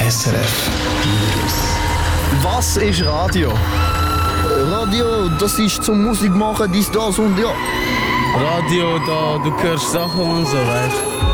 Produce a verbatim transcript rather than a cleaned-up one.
S R F News. Was ist Radio? Radio, das ist zum Musik machen, dies, das und ja. Radio, da du hörst Sachen und so, weißt du.